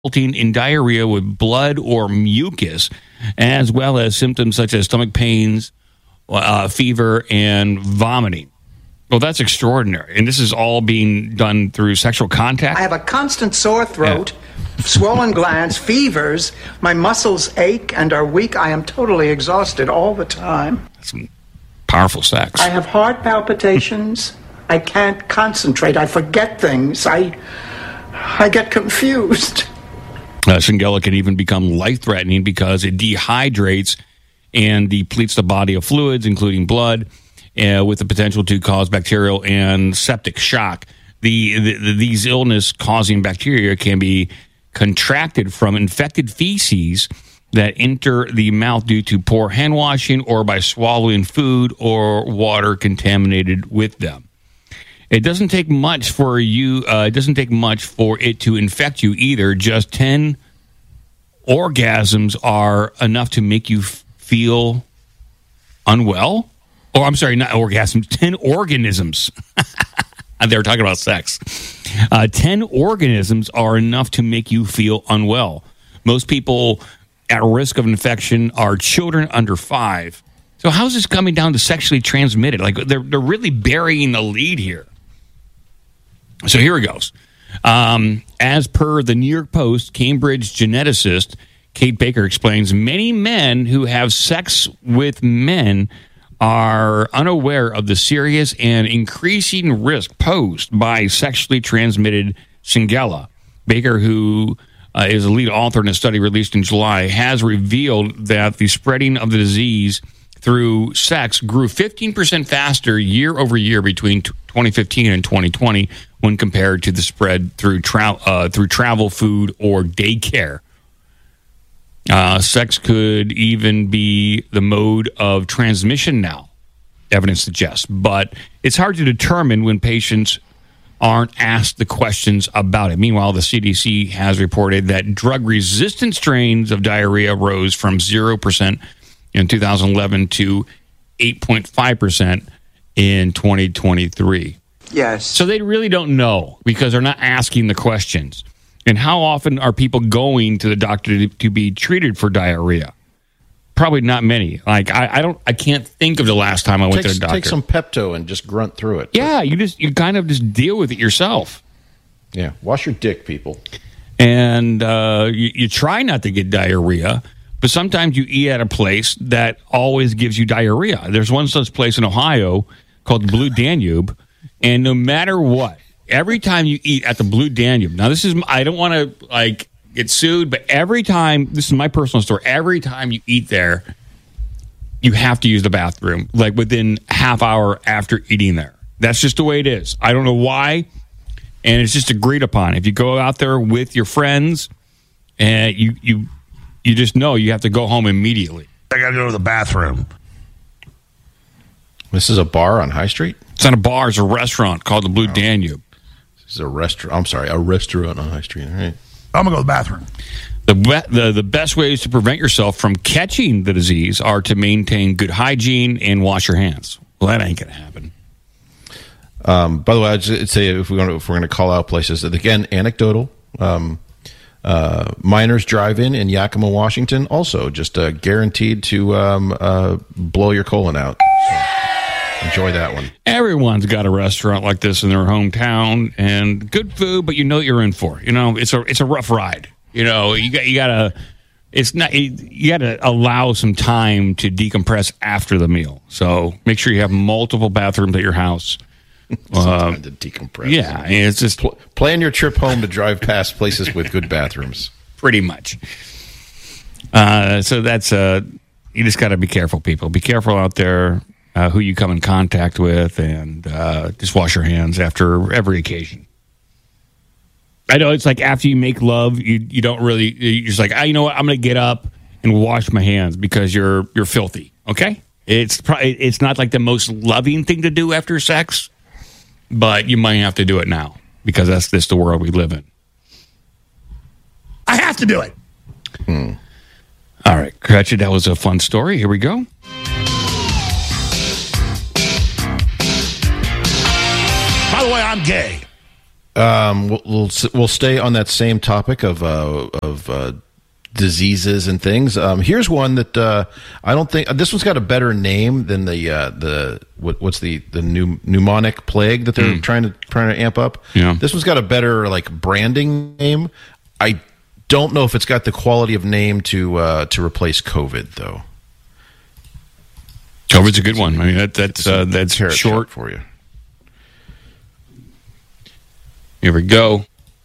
resulting in diarrhea with blood or mucus, as well as symptoms such as stomach pains, fever, and vomiting. Well, that's extraordinary. And this is all being done through sexual contact? I have a constant sore throat, swollen glands, fevers. My muscles ache and are weak. I am totally exhausted all the time. That's some powerful sex. I have heart palpitations. I can't concentrate. I forget things. I get confused. Shigella can even become life-threatening because it dehydrates and depletes the body of fluids, including blood, with the potential to cause bacterial and septic shock. These illness-causing bacteria can be contracted from infected feces that enter the mouth due to poor hand washing or by swallowing food or water contaminated with them. It doesn't take much for you. It doesn't take much for it to infect you either. Just 10 orgasms are enough to make you feel unwell. Oh, I'm sorry, not orgasms. 10 organisms. They were talking about sex. 10 organisms are enough to make you feel unwell. Most people at risk of infection are children under 5. So how's this coming down to sexually transmitted? Like they're really burying the lead here. So here it goes. As per the New York Post, Cambridge geneticist Kate Baker explains, many men who have sex with men are unaware of the serious and increasing risk posed by sexually transmitted Shigella. Baker, who is a lead author in a study released in July, has revealed that the spreading of the disease through sex grew 15% faster year over year between 2015 and 2020 when compared to the spread through travel, food, or daycare. Sex could even be the mode of transmission now, evidence suggests. But it's hard to determine when patients aren't asked the questions about it. Meanwhile, the CDC has reported that drug-resistant strains of diarrhea rose from 0% in 2011 to 8.5% in 2023. Yes. So they really don't know because they're not asking the questions. And how often are people going to the doctor to be treated for diarrhea? Probably not many. Like I can't think of the last time I went to the doctor. Take some Pepto and just grunt through it. Yeah, you kind of just deal with it yourself. Yeah, wash your dick, people. And you try not to get diarrhea, but sometimes you eat at a place that always gives you diarrhea. There's one such place in Ohio called the Blue Danube, and no matter what, every time you eat at the Blue Danube, now this is, I don't want to get sued, but every time, this is my personal story, every time you eat there, you have to use the bathroom, like within half hour after eating there. That's just the way it is. I don't know why, and it's just agreed upon. If you go out there with your friends, and you just know you have to go home immediately. I got to go to the bathroom. This is a bar on High Street? It's not a bar, it's a restaurant called the Blue Danube. This is a restaurant. I'm sorry, a restaurant on High Street. All right. I'm going to go to the bathroom. The best ways to prevent yourself from catching the disease are to maintain good hygiene and wash your hands. Well, that ain't going to happen. By the way, I'd say if we're going to call out places, again, anecdotal. Miners Drive-In in Yakima, Washington, also just guaranteed to blow your colon out. So enjoy that one. Everyone's got a restaurant like this in their hometown, and good food, but you know what you're in for. You know, it's a rough ride. You know, you gotta allow some time to decompress after the meal. So make sure you have multiple bathrooms at your house. Time to decompress. Yeah, it's just plan your trip home to drive past places with good bathrooms. Pretty much. So that's you just got to be careful, people. Be careful out there who you come in contact with, and just wash your hands after every occasion. I know it's like after you make love, you don't really. You're just like, you know what? I'm going to get up and wash my hands because you're filthy. Okay, it's not like the most loving thing to do after sex, but you might have to do it now because that's just the world we live in. I have to do it. All right, Gretchen, that was a fun story. Here we go. By the way, I'm gay. We'll stay on that same topic of diseases and things. Here's one that I don't think this one's got a better name than what's the pneumonic plague that they're trying to amp up. Yeah. This one's got a better branding name. I don't know if it's got the quality of name to replace COVID though. COVID's a good one. I mean that's short for you. Here we go.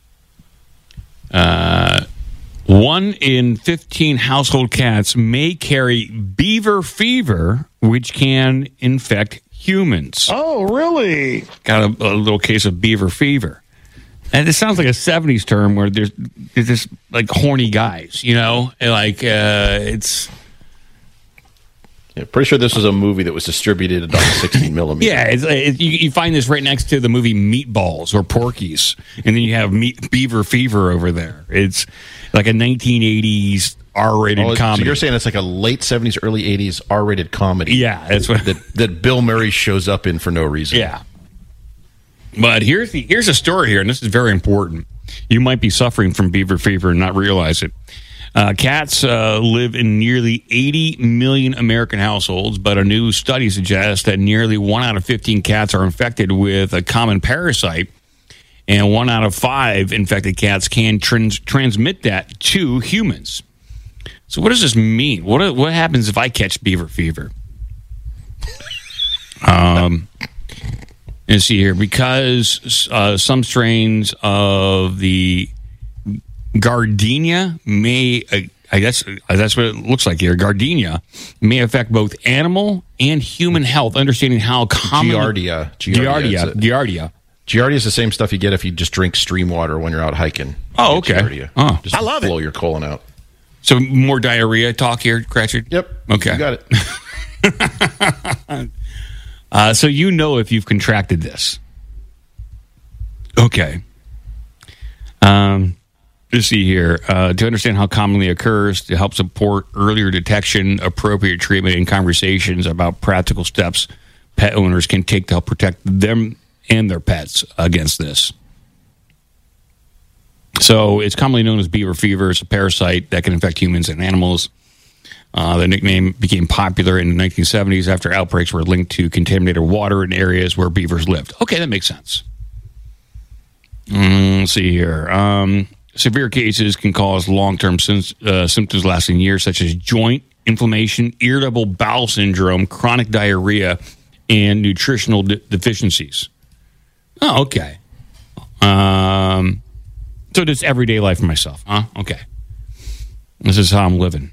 1 in 15 household cats may carry beaver fever, which can infect humans. Oh, really? Got a little case of beaver fever. And it sounds like a 70s term where there's just like horny guys, it's... Yeah, pretty sure this was a movie that was distributed on 16 millimeter. Yeah, you find this right next to the movie Meatballs or Porky's, and then you have Beaver Fever over there. It's like a 1980s R-rated comedy. So you're saying it's like a late 70s, early 80s R-rated comedy? Yeah, that's what that Bill Murray shows up in for no reason. Yeah, but here's a story here, and this is very important. You might be suffering from beaver fever and not realize it. Cats live in nearly 80 million American households, but a new study suggests that nearly 1 out of 15 cats are infected with a common parasite, and 1 out of 5 infected cats can transmit that to humans. So what does this mean? What happens if I catch beaver fever? Let's see here. Because some strains of the Gardenia may, I guess that's what it looks like here. Gardenia may affect both animal and human health. Understanding how common Giardia. Giardia is the same stuff you get if you just drink stream water when you're out hiking. Oh, okay. Giardia. Oh, just I love blow your colon out. So more diarrhea talk here, Cratchit? Yep. Okay. You got it. So if you've contracted this. Okay. Let's see here. To understand how commonly occurs, to help support earlier detection, appropriate treatment, and conversations about practical steps pet owners can take to help protect them and their pets against this. So it's commonly known as beaver fever. It's a parasite that can infect humans and animals. The nickname became popular in the 1970s after outbreaks were linked to contaminated water in areas where beavers lived. Okay, that makes sense. Let's see here. Severe cases can cause long-term symptoms lasting years, such as joint inflammation, irritable bowel syndrome, chronic diarrhea, and nutritional deficiencies. Oh, okay. So just everyday life for myself, huh? Okay. This is how I'm living.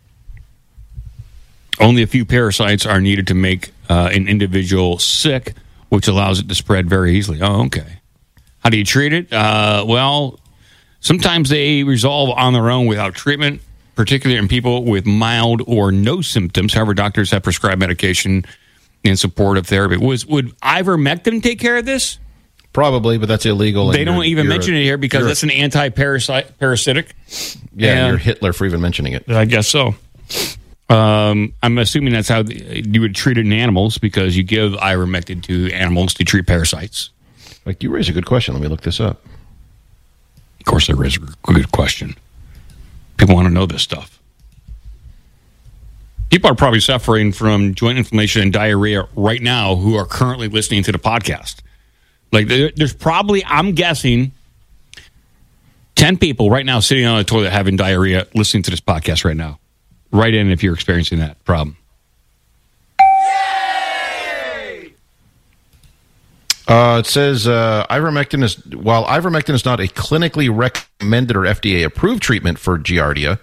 Only a few parasites are needed to make an individual sick, which allows it to spread very easily. Oh, okay. How do you treat it? Well, sometimes they resolve on their own without treatment, particularly in people with mild or no symptoms. However, doctors have prescribed medication in support of therapy. Would ivermectin take care of this? Probably, but that's illegal. They don't even mention it here because that's an parasitic. Yeah, you're Hitler for even mentioning it. I guess so. I'm assuming that's how you would treat it in animals, because you give ivermectin to animals to treat parasites. Like, you raise a good question. Let me look this up. Of course, there is a good question. People want to know this stuff. People are probably suffering from joint inflammation and diarrhea right now who are currently listening to the podcast. Like, there's probably, I'm guessing, 10 people right now sitting on the toilet having diarrhea listening to this podcast right now. Write in if you're experiencing that problem. It says ivermectin is not a clinically recommended or FDA approved treatment for Giardia.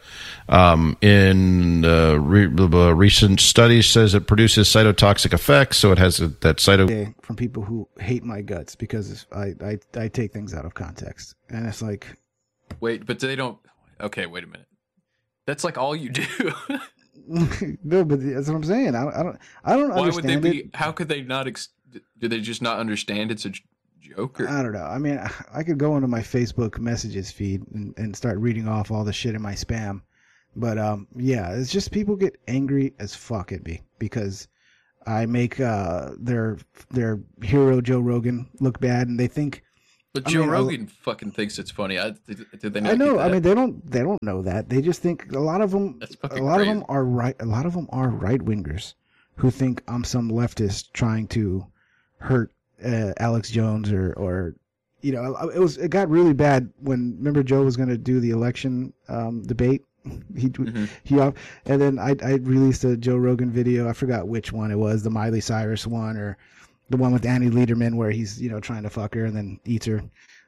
Recent studies says it produces cytotoxic effects, so it has that from people who hate my guts because I take things out of context, and it's like, wait, but they don't. Okay, wait a minute. That's like all you do. No, but that's what I'm saying. I don't Why understand would they be? it. How could they not? Do they just not understand it's a joke? Or? I don't know. I mean, I could go into my Facebook messages feed and start reading off all the shit in my spam. But yeah, it's just people get angry as fuck at me because I make their hero Joe Rogan look bad, and they think But Joe Rogan fucking thinks it's funny. Did they not I know. get that? I mean, they don't know that. They just think a lot of them. That's A fucking lot crazy. of them are right. A lot of them are right wingers who think I'm some leftist trying to hurt Alex Jones or it got really bad when remember Joe was going to do the election debate. And then I released a Joe Rogan video. I forgot which one it was, the Miley Cyrus one or the one with Annie Lederman where he's trying to fuck her and then eats her.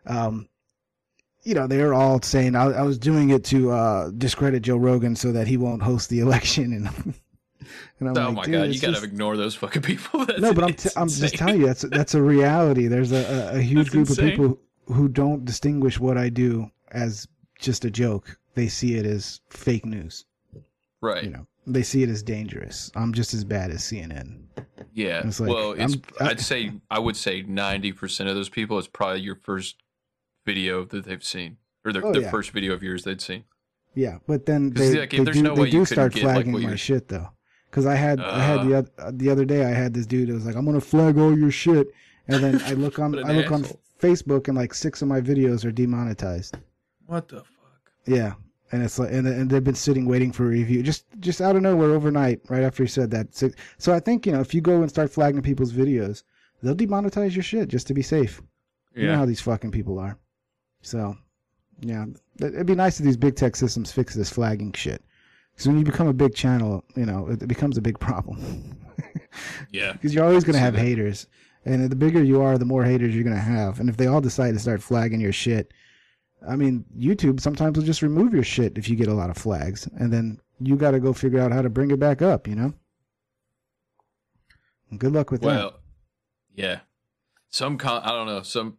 They were all saying I was doing it to discredit Joe Rogan so that he won't host the election and I'm Oh like, my dude, god, you it's gotta just- ignore those fucking people. no, but I'm just telling you that's a reality. There's a huge That's group insane. of people who don't distinguish what I do as just a joke. They see it as fake news. Right. They see it as dangerous. I'm just as bad as CNN. Yeah. It's like, well, I'm- I would say 90% of those people is probably your first video that they've seen, or the yeah. first video of yours they'd seen. Yeah, but then 'Cause, they, like, they there's do, no they way do you start couldn't get, like, flagging what my you're- shit though. Because I had the other day I had this dude that was like, I'm gonna flag all your shit, and then I look on What an on asshole. Facebook and like 6 of my videos are demonetized. What the fuck? Yeah, and it's like, and they've been sitting waiting for a review, just out of nowhere overnight, right after he said that. So I think if you go and start flagging people's videos, they'll demonetize your shit just to be safe. You know how these fucking people are. So, yeah, it'd be nice if these big tech systems fix this flagging shit. Because when you become a big channel, it becomes a big problem. Yeah. Because you're always going to See have that. haters. And the bigger you are, the more haters you're going to have. And if they all decide to start flagging your shit, I mean, YouTube sometimes will just remove your shit if you get a lot of flags. And then you got to go figure out how to bring it back up, And good luck with that. Well, yeah. I don't know.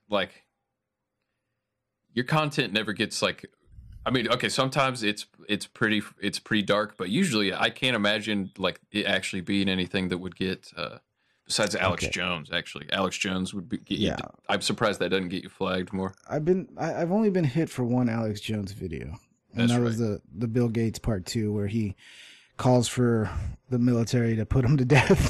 Your content never gets okay, sometimes it's pretty dark, but usually I can't imagine it actually being anything that would get besides Alex Jones. Actually, Alex Jones would get you. Yeah. I'm surprised that doesn't get you flagged more. I've only been hit for one Alex Jones video. And That's that was the Bill Gates part 2 where he calls for the military to put him to death.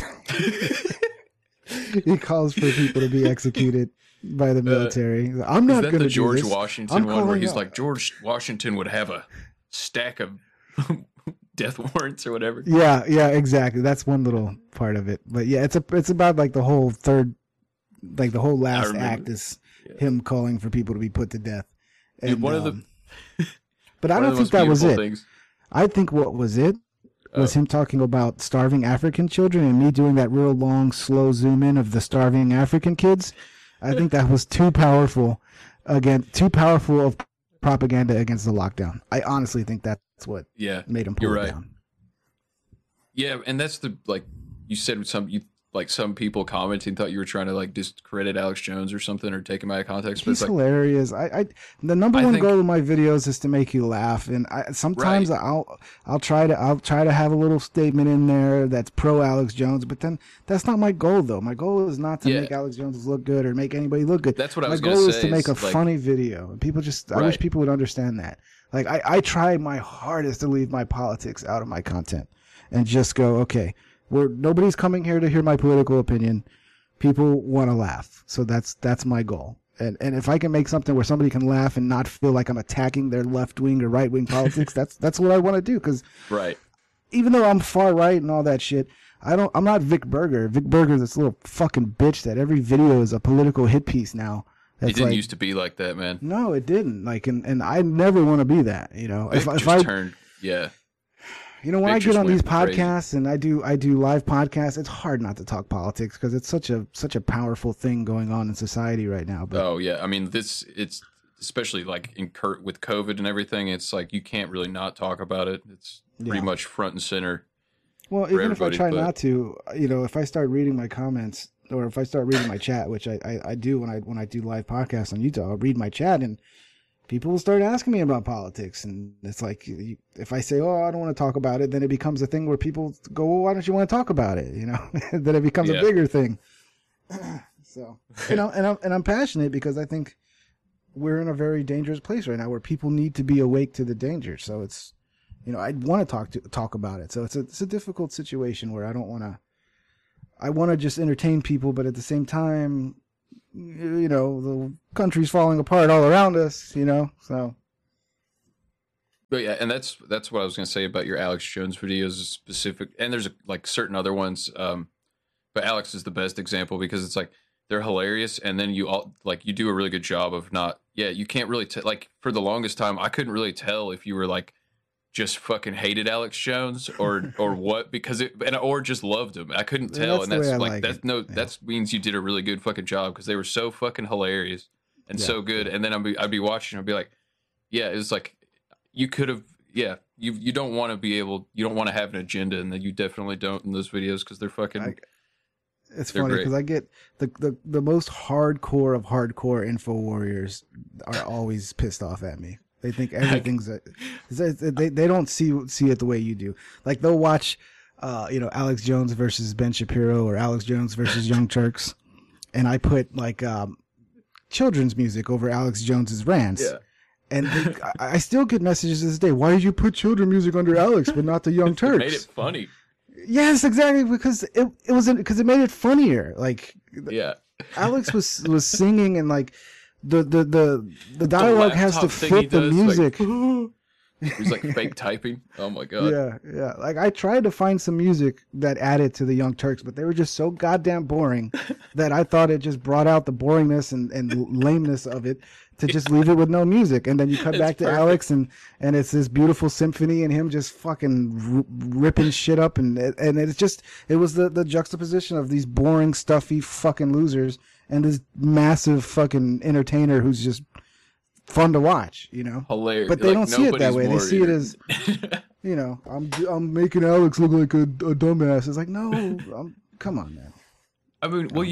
He calls for people to be executed by the military. I'm not Is that going to the do George this. Washington I'm one where calling he's out- like George Washington would have a stack of death warrants or whatever? Yeah, exactly. That's one little part of it. But yeah, it's about the whole the whole last remember. act is him calling for people to be put to death. And, Dude, one of the but I one of don't the think most that was beautiful it. things. I think what was it was him talking about starving African children and me doing that real long, slow zoom in of the starving African kids. I think that was too powerful of propaganda against the lockdown. I honestly think that's what Yeah, made him pull you're it right. down. Yeah, and that's you said some people commenting thought you were trying to discredit Alex Jones or something or take him out of context. But He's it's hilarious. The number one think- goal of my videos is to make you laugh, and sometimes Right. I'll try to have a little statement in there that's pro Alex Jones, but then that's not my goal though. My goal is not to Yeah. make Alex Jones look good or make anybody look good. That's what I my was gonna goal is say to make a is, funny video, and people just I wish Right. people would understand that. I try my hardest to leave my politics out of my content and just go, okay, nobody's coming here to hear my political opinion. People want to laugh. So that's my goal. And if I can make something where somebody can laugh and not feel like I'm attacking their left wing or right wing politics, that's what I want to do. Cause right. even though I'm far right and all that shit, I'm not Vic Berger. Vic Berger's this little fucking bitch that every video is a political hit piece now. It didn't used to be like that, man. No, it didn't. And I never want to be that, Vic if just I turned, yeah. when I Vic get just on these went crazy. podcasts and I do live podcasts, it's hard not to talk politics because it's such a powerful thing going on in society right now. But Oh yeah, I mean it's especially with COVID and everything. It's you can't really not talk about it. It's pretty Yeah. much front and center. well, even if I everybody, try but- not to, if I start reading my comments or if I start reading my chat, which I do when I do live podcasts on YouTube, I'll read my chat and people will start asking me about politics. And it's if I say, oh, I don't want to talk about it, then it becomes a thing where people go, well, why don't you want to talk about it? Then it becomes Yeah. a bigger thing. So, and I'm passionate because I think we're in a very dangerous place right now where people need to be awake to the danger. So it's, I want to talk about it. So it's a difficult situation where I want to just entertain people, but at the same time, you know, the country's falling apart all around us, you know, so. But yeah, and that's what I was going to say about your Alex Jones videos specific, and there's like certain other ones, but Alex is the best example because it's like they're hilarious, and then you do a really good job of not, you can't really like for the longest time I couldn't really tell if you were like just fucking hated Alex Jones or what, because or just loved him. I couldn't tell, and that's like that means you did a really good fucking job because they were so fucking hilarious and so good. And then I'd be watching, I'd be like, it's like you could have, you don't want to be able, you don't want to have an agenda, and then you definitely don't in those videos because they're fucking. It's funny because I get the most hardcore of hardcore info warriors are always pissed off at me. They think everything's they don't see it the way you do. Like they'll watch, Alex Jones versus Ben Shapiro or Alex Jones versus Young Turks, and I put like children's music over Alex Jones's rants. Yeah. And I still get messages to this day. Why did you put children music under Alex but not the Young Turks? It made it funny. Yes, exactly, because it made it funnier. Like Alex was singing, and like the dialogue has to fit the music. He's like fake typing. Oh my god. Yeah. Like I tried to find some music that added to the Young Turks, but they were just so goddamn boring that I thought it just brought out the boringness and lameness of it to just leave it with no music. And then you cut back to perfect. Alex and it's this beautiful symphony and him just fucking ripping shit up. And it was the juxtaposition of these boring, stuffy fucking losers and this massive fucking entertainer who's just fun to watch, you know. Hilarious. But they don't see it that way. They see it as, I'm making Alex look like a dumbass. It's like, no, come on, man. I mean, well,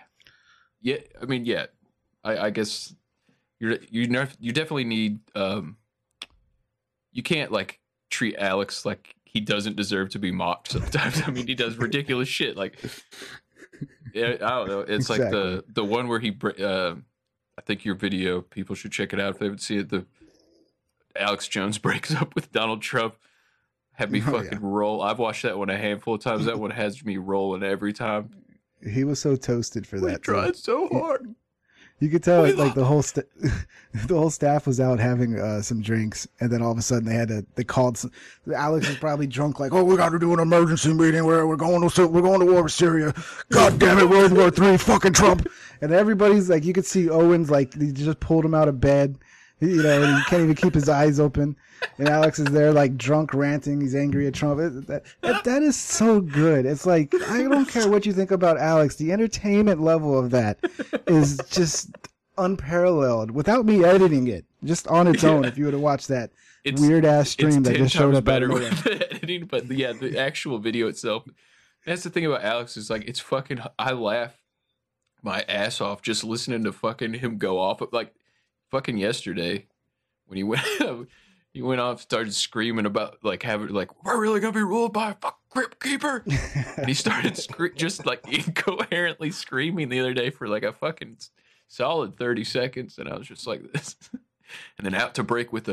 I guess you definitely need. You can't like treat Alex like he doesn't deserve to be mocked sometimes. I mean, he does ridiculous shit. Like, I don't know. It's exactly. Like the one where he. I think your video, people should check it out if they haven't seen it. The Alex Jones breaks up with Donald Trump. Had me fucking roll. I've watched that one a handful of times. That one has me rolling every time. He was so toasted for that. We tried so hard. You could tell the whole staff was out having some drinks, and then all of a sudden they called. Alex was probably drunk, like, "Oh, we got to do an emergency meeting where we're going to war with Syria. God damn it, World War III, fucking Trump!" And everybody's like, you could see Owens like he just pulled him out of bed, and he can't even keep his eyes open. And Alex is there like drunk, ranting. He's angry at Trump. That is so good. It's like, I don't care what you think about Alex. The entertainment level of that is just unparalleled without me editing it. Just on its own, if you were to watch that weird ass stream that just showed up better with the editing, but the actual video itself. That's the thing about Alex is like it's fucking. I laugh my ass off just listening to fucking him go off. Like fucking yesterday when he went. He went off, started screaming about like we're really gonna be ruled by a fuck crypt keeper, and he started just like incoherently screaming the other day for like a fucking solid 30 seconds, and I was just like this, and then out to break with the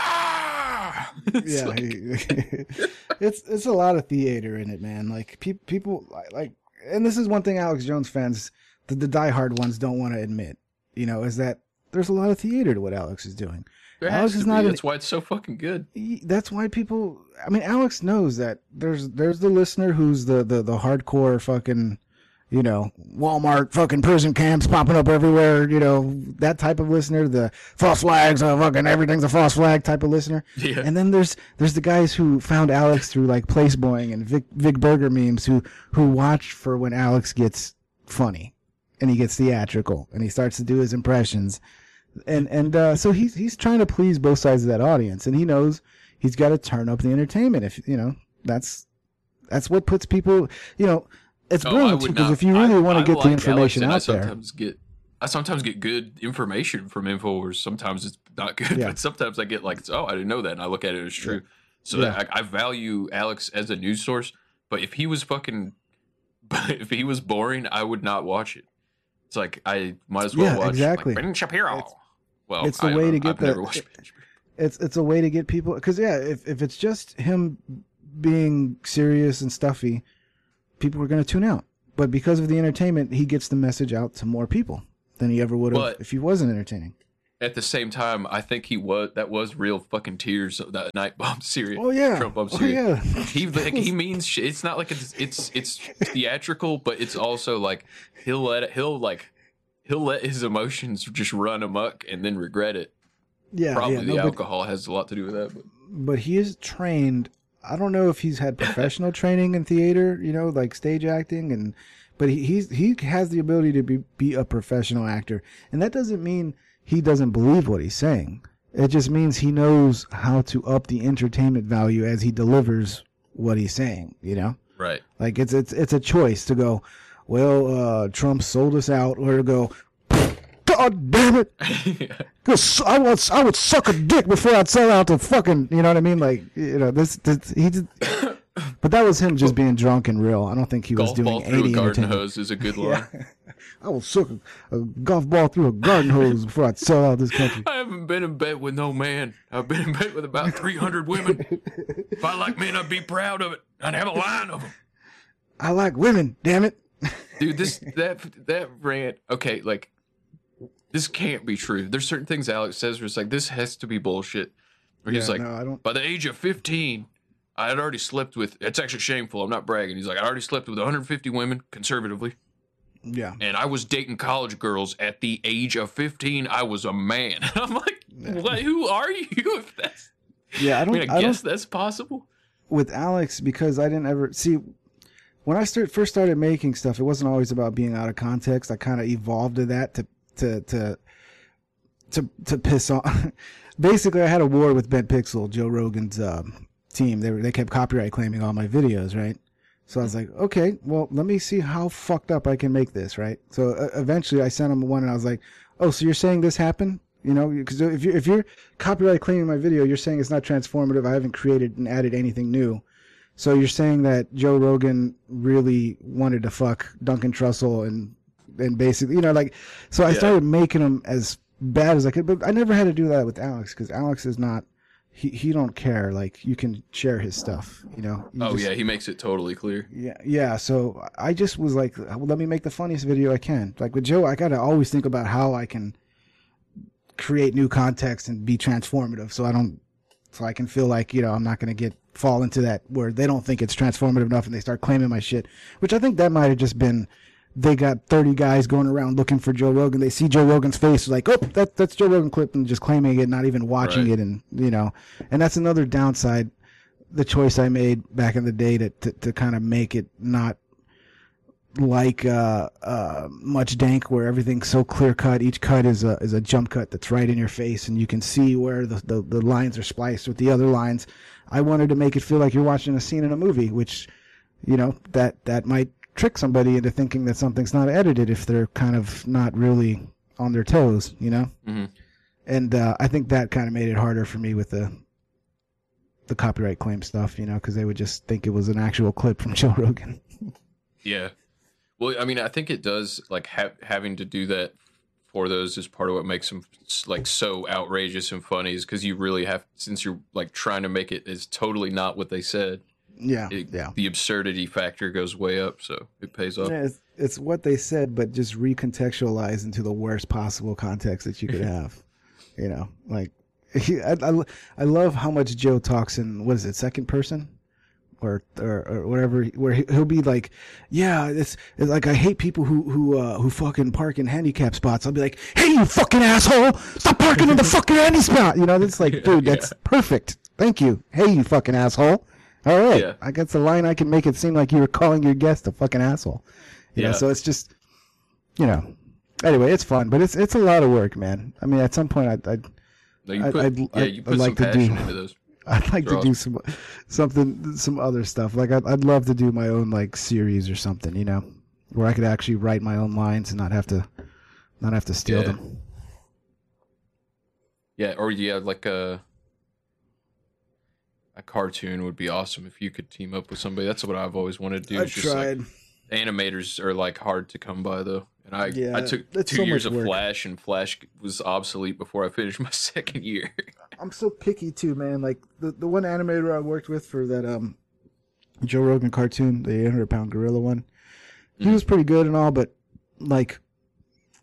it's a lot of theater in it, man. Like people like, and this is one thing Alex Jones fans, the diehard ones, don't want to admit, is that there's a lot of theater to what Alex is doing. Alex is not. That's why it's so fucking good. That's why people. I mean, Alex knows that there's the listener who's the hardcore fucking, Walmart fucking prison camps popping up everywhere. That type of listener. The false flags, fucking everything's a false flag type of listener. Yeah. And then there's the guys who found Alex through like Placeboying and Vic Berger memes who watch for when Alex gets funny and he gets theatrical and he starts to do his impressions. And so he's trying to please both sides of that audience, and he knows he's got to turn up the entertainment. If that's what puts people. It's brilliant too, because if you really want to get the information out there, I sometimes get good information from InfoWars. Sometimes it's not good, but sometimes I get like, I didn't know that, and I look at it as true. So I value Alex as a news source, but if he was boring, I would not watch it. It's like I might as well watch like Ben Shapiro. It's the way to get it's a way to get people, because if it's just him being serious and stuffy, people are going to tune out. But because of the entertainment, he gets the message out to more people, than he ever would have But- if he wasn't entertaining. At the same time, I think that was real fucking tears that night bomb series. Oh yeah, Trump bomb oh series. yeah. He means shit. It's not like it's theatrical, but it's also like he'll let his emotions just run amok and then regret it. Yeah, Probably yeah, the no, alcohol has a lot to do with that. but he is trained. I don't know if he's had professional training in theater, like stage acting, but he has the ability to be a professional actor, and that doesn't mean he doesn't believe what he's saying. It just means he knows how to up the entertainment value as he delivers what he's saying. Right. Like it's a choice to go, well, Trump sold us out, or to go, God damn it! 'Cause I would suck a dick before I'd sell out to fucking, you know what I mean? Like, this he did. But that was him just being drunk and real. I don't think he was Golf ball doing through a any garden entertainment. hose is a good line. I will suck a golf ball through a garden hose before I'd sell out this country. I haven't been in bed with no man. I've been in bed with about 300 women. If I like men, I'd be proud of it. I'd have a line of them. I like women, damn it. Dude, that rant. Okay, like this can't be true. There's certain things Alex says where it's like this has to be bullshit. Where he's Yeah, like, no, I don't- by the age of 15, I had already slept with. It's actually shameful. I'm not bragging. He's like, I already slept with 150 women conservatively, Yeah. and I was dating college girls at the age of 15. I was a man. I'm like, what? Who are you? If that's, Yeah, I mean, I guess that's possible. with Alex, because I didn't ever see when I first started making stuff, it wasn't always about being out of context. I kind of evolved to that to piss off. Basically, I had a war with Ben Pixel, Joe Rogan's team. They kept copyright claiming all my videos, right? So I was like, okay, well, let me see how fucked up I can make this, right? So eventually, I sent him one, and I was like, oh, so you're saying this happened? Because if you're copyright claiming my video, you're saying it's not transformative. I haven't created and added anything new. So you're saying that Joe Rogan really wanted to fuck Duncan Trussell and basically, so I started making them as bad as I could, but I never had to do that with Alex because Alex is not, he don't care. Like, you can share his stuff, Yeah, he makes it totally clear. Yeah. So I just was like, well, let me make the funniest video I can. Like with Joe, I got to always think about how I can create new context and be transformative. So I can feel like, I'm not going to fall into that where they don't think it's transformative enough and they start claiming my shit, which I think that might have just been, they got 30 guys going around looking for Joe Rogan. They see Joe Rogan's face, like, oh, that's Joe Rogan clip, and just claiming it, not even watching it. And, and that's another downside, the choice I made back in the day to kind of make it not like, much dank where everything's so clear cut. Each cut is a jump cut that's right in your face and you can see where the lines are spliced with the other lines. I wanted to make it feel like you're watching a scene in a movie, which, that might trick somebody into thinking that something's not edited if they're kind of not really on their toes, Mm-hmm. And I think that kind of made it harder for me with the copyright claim stuff, because they would just think it was an actual clip from Joe Rogan. Yeah. Well, I mean, I think it does, like, having to do that for those is part of what makes them, like, so outrageous and funny is because you really have, since you're, like, trying to make it is totally not what they said. Yeah, The absurdity factor goes way up, so it pays off. Yeah, it's what they said, but just recontextualized into the worst possible context that you could have. Like, I love how much Joe talks in, what is it, second person? Or whatever, where he'll be like, yeah, it's like, I hate people who fucking park in handicap spots. I'll be like, hey, you fucking asshole, stop parking in the fucking handy spot. It's like, dude, that's perfect. Thank you. Hey, you fucking asshole. All right. Yeah. I got the line. I can make it seem like you were calling your guest a fucking asshole. You know, so it's just, anyway, it's fun, but it's a lot of work, man. I mean, at some point You put some passion into those. I'd like to do some other stuff. Like I'd love to do my own like series or something, where I could actually write my own lines and not have to steal them. Yeah, or like a cartoon would be awesome if you could team up with somebody. That's what I've always wanted to do. I've tried. Like, animators are like hard to come by though, and I took that's 2 so years much of work. Flash, and Flash was obsolete before I finished my second year. I'm so picky too, man. Like the one animator I worked with for that Joe Rogan cartoon, the 800-pound gorilla one, he was pretty good and all, but like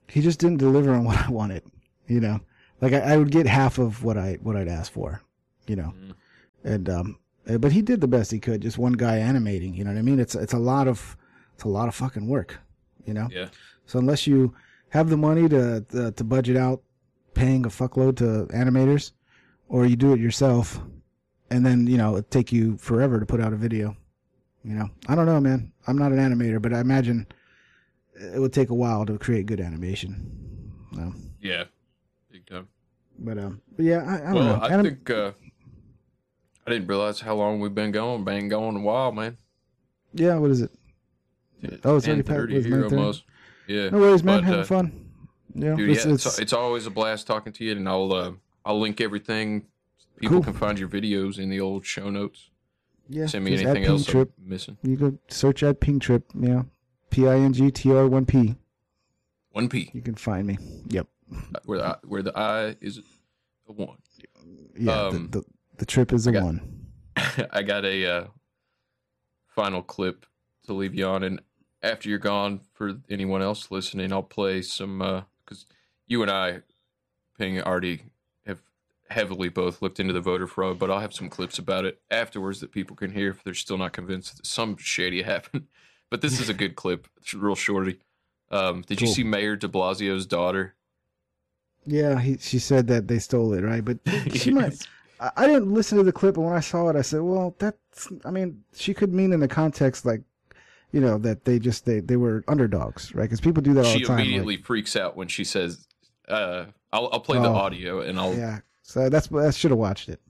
he just didn't deliver on what I wanted. You know, like I would get half of what I'd asked for. You know, and but he did the best he could. Just one guy animating. You know what I mean? It's a lot of fucking work. You know. Yeah. So unless you have the money to budget out paying a fuckload to animators, or you do it yourself, and then, you know, it'd take you forever to put out a video. You know, I don't know, man. I'm not an animator, but I imagine it would take a while to create good animation. Yeah, big time. But yeah, I don't know. I think I didn't realize how long we've been going. Been going a while, man. Yeah, what is it? Oh, it's already past here almost. Yeah. No worries, man. But, Having fun. Yeah, dude, it's always a blast talking to you, and I'll link everything. People can find your videos in the old show notes. Yeah. Send me anything else I'm missing. You go search at Ping Trip. Yeah, PINGTR1P. 1P. You can find me. Yep. Where the I is a 1. Yeah. The trip is a 1. I got a final clip to leave you on, and after you're gone, for anyone else listening, I'll play some, because you and I, Ping, already have heavily both looked into the voter fraud, but I'll have some clips about it afterwards that people can hear if they're still not convinced that some shady happened. But this is a good clip. It's real shorty. Did you see Mayor de Blasio's daughter? Yeah, she said that they stole it, right? But she might. I didn't listen to the clip, but when I saw it, I said, well, she could mean in the context, like, you know, that they were underdogs, right? Because people do that all the time. She immediately freaks out when she says, I'll play the audio and I'll... Yeah, so I should have watched it.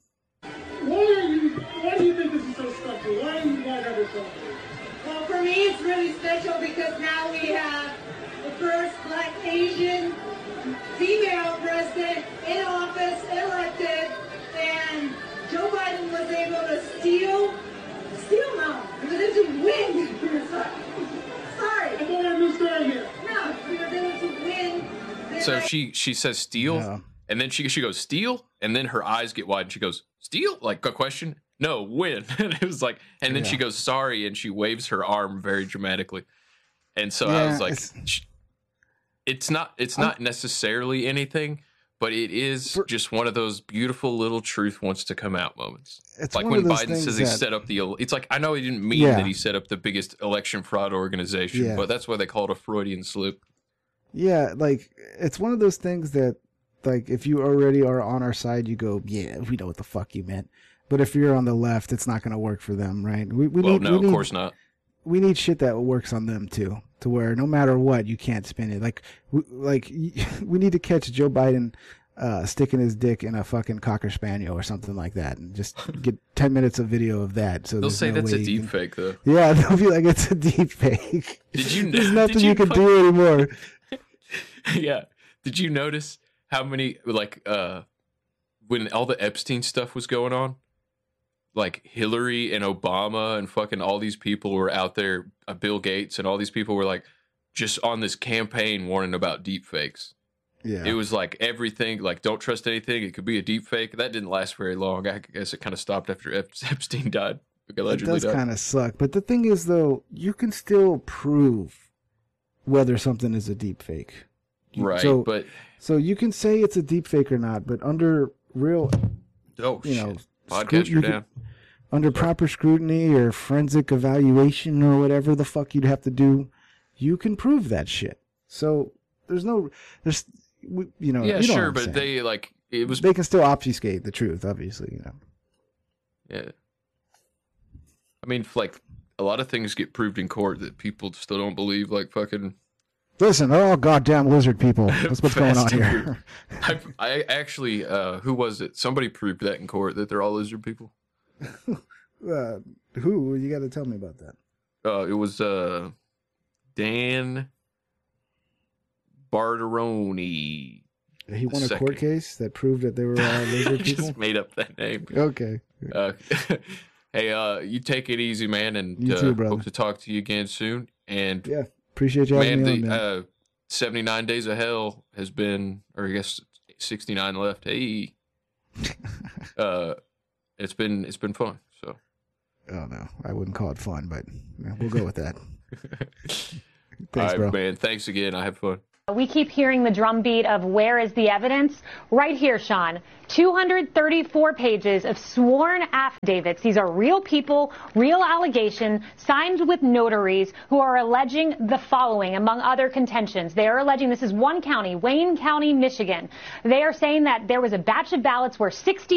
Why do you think this is so special? Why do you guys have this special? Well, for me, it's really special because now we have the first Black Asian female president in office, elected, and Joe Biden was able to steal now. He was able to win. Sorry. I don't understand here. No, he was able to win. So she says steal, and then she goes steal, and then her eyes get wide, and she goes steal, like a question. No, win. And it was like, and then she goes sorry, and she waves her arm very dramatically. And so I was like, it's not necessarily anything, but it is just one of those beautiful little truth wants to come out moments. It's like when Biden says he set up it's like, I know he didn't mean that he set up the biggest election fraud organization, but that's why they call it a Freudian slip. Yeah, like, it's one of those things that, like, if you already are on our side, you go, yeah, we know what the fuck you meant. But if you're on the left, it's not going to work for them, right? Of course not. We need shit that works on them too, to where no matter what, you can't spin it. Like we need to catch Joe Biden sticking his dick in a fucking Cocker Spaniel or something like that, and just get 10 minutes of video of that. So they'll say that's a deep fake, though. Yeah, they'll be like, it's a deep fake. There's nothing you can do anymore. Yeah. Did you notice how many, like, when all the Epstein stuff was going on, like Hillary and Obama and fucking all these people were out there, Bill Gates and all these people were like just on this campaign warning about deep fakes. Yeah. It was like everything, like, don't trust anything. It could be a deep fake. That didn't last very long. I guess it kind of stopped after Epstein died. Allegedly it does kind of suck. But the thing is, though, you can still prove whether something is a deep fake. Right. So you can say it's a deep fake or not, but under real, podcast down. Under proper scrutiny or forensic evaluation or whatever the fuck you'd have to do, you can prove that shit. So yeah, sure, but they they can still obfuscate the truth, obviously, Yeah. I mean, like, a lot of things get proved in court that people still don't believe, like fucking. Listen, they're all goddamn lizard people. That's what's going on here. I actually, who was it? Somebody proved that in court, that they're all lizard people. Who? You got to tell me about that. It was Dan Barteroni. He won a court case that proved that they were all lizard people? Just made up that name. Okay. Hey, you take it easy, man, and you too, brother. Hope to talk to you again soon. And yeah, appreciate you having me on, man. 79 Days of Hell has been, or I guess 69 left. Hey, it's been fun. So, oh no, I wouldn't call it fun, but we'll go with that. Thanks, bro. Man. Thanks again. I had fun. We keep hearing the drumbeat of where is the evidence? Right here, Sean. 234 pages of sworn affidavits. These are real people, real allegations, signed with notaries who are alleging the following, among other contentions. They are alleging, this is one county, Wayne County, Michigan. They are saying that there was a batch of ballots where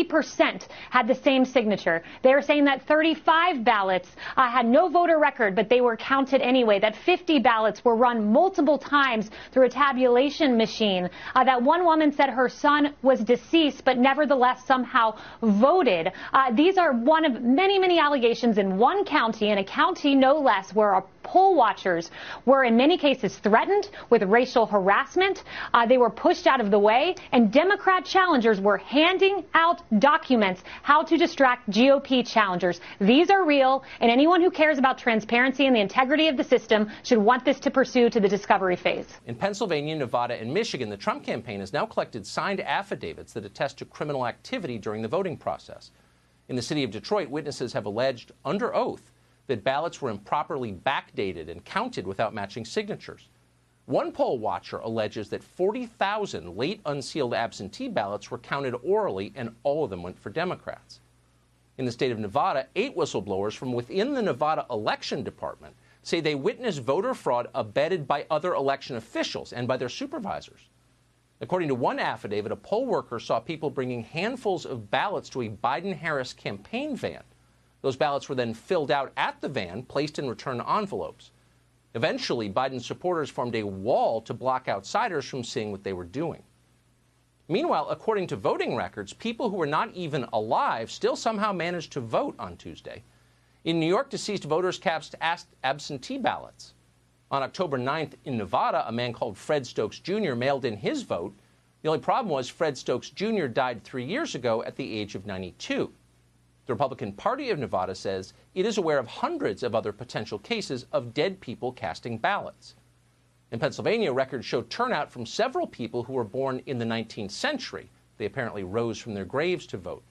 60% had the same signature. They are saying that 35 ballots had no voter record, but they were counted anyway. That 50 ballots were run multiple times through a tabulation machine. That one woman said her son was deceased, but nevertheless somehow voted. These are one of many, many allegations in one county, in a county no less, where our poll watchers were in many cases threatened with racial harassment. They were pushed out of the way, and Democrat challengers were handing out documents how to distract GOP challengers. These are real, and anyone who cares about transparency and the integrity of the system should want this to pursue to the discovery phase. In Pennsylvania, Nevada, and Michigan, the Trump campaign has now collected signed affidavits that attest to criminal activity during the voting process. In the city of Detroit, witnesses have alleged under oath that ballots were improperly backdated and counted without matching signatures. One poll watcher alleges that 40,000 late unsealed absentee ballots were counted orally, and all of them went for Democrats. In the state of Nevada, 8 whistleblowers from within the Nevada Election Department say they witnessed voter fraud abetted by other election officials and by their supervisors. According to one affidavit, a poll worker saw people bringing handfuls of ballots to a Biden-Harris campaign van. Those ballots were then filled out at the van, placed in return envelopes. Eventually, Biden supporters formed a wall to block outsiders from seeing what they were doing. Meanwhile, according to voting records, people who were not even alive still somehow managed to vote on Tuesday. In New York, deceased voters cast absentee ballots. On October 9th in Nevada, a man called Fred Stokes Jr. mailed in his vote. The only problem was Fred Stokes Jr. died 3 years ago at the age of 92. The Republican Party of Nevada says it is aware of hundreds of other potential cases of dead people casting ballots. In Pennsylvania, records show turnout from several people who were born in the 19th century. They apparently rose from their graves to vote.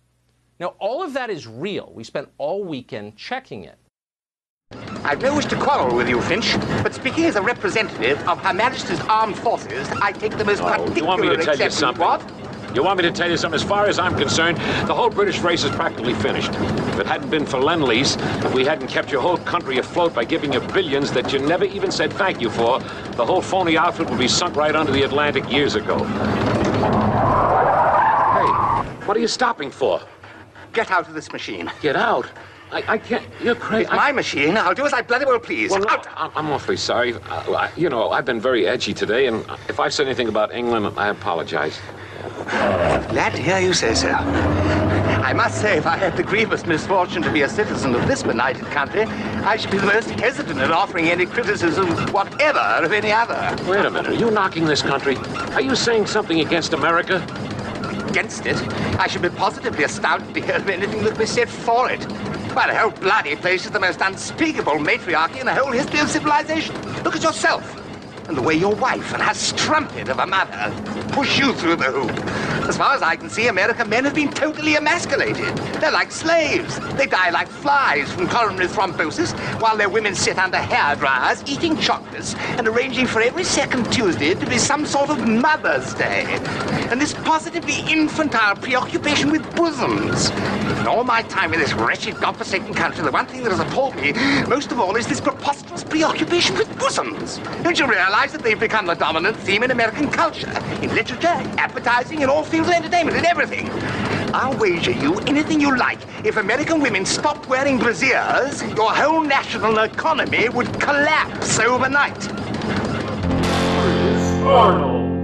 Now, all of that is real. We spent all weekend checking it. I've no wish to quarrel with you, Finch, but speaking as a representative of Her Majesty's Armed Forces, I take the most particular You want me to tell you exception- something? What? You want me to tell you something? As far as I'm concerned, the whole British race is practically finished. If it hadn't been for Lend-Lease, if we hadn't kept your whole country afloat by giving you billions that you never even said thank you for, the whole phony outfit would be sunk right under the Atlantic years ago. Hey, what are you stopping for? Get out of this machine. Get out? I can't. You're crazy. It's my machine. I'll do as I bloody well please. Well, no, Out! I'm awfully sorry. You know, I've been very edgy today, and if I've said anything about England, I apologize. Glad to hear you say so. I must say, if I had the grievous misfortune to be a citizen of this benighted country, I should be the most hesitant in offering any criticism whatever of any other. Wait a minute. Are you knocking this country? Are you saying something against America? Against it? I should be positively astounded to hear of anything that be said for it. Why, the whole bloody place is the most unspeakable matriarchy in the whole history of civilization. Look at yourself. And the way your wife and her strumpet of a mother push you through the hoop. As far as I can see, American men have been totally emasculated. They're like slaves. They die like flies from coronary thrombosis, while their women sit under hair dryers, eating chocolates, and arranging for every second Tuesday to be some sort of Mother's Day. And this positively infantile preoccupation with bosoms. In all my time in this wretched, godforsaken country, the one thing that has appalled me most of all is this preposterous preoccupation with bosoms. Don't you realize that they've become the dominant theme in American culture, in literature, advertising, in all fields of entertainment, in everything? I'll wager you anything you like. If American women stopped wearing brassieres, your whole national economy would collapse overnight. Arnold.